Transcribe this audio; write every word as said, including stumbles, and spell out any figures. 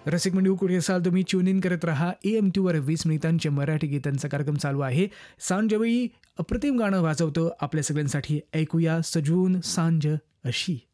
रसिक मंडळी कुठे असाल तुम्ही ट्यून इन करत राहा. ए एम टीवर वीस मिनिटांचे मराठी गीतांचा कार्यक्रम चालू आहे. सांजवेळी अप्रतिम गाणं वाजवतं आपल्या सगळ्यांसाठी. ऐकूया सजवून सांज अशी.